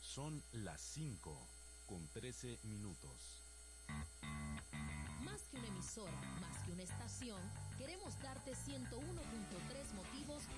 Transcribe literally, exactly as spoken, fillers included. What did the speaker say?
Son las cinco con trece minutos. Más que una emisora, más que una estación, queremos darte ciento uno punto tres motivos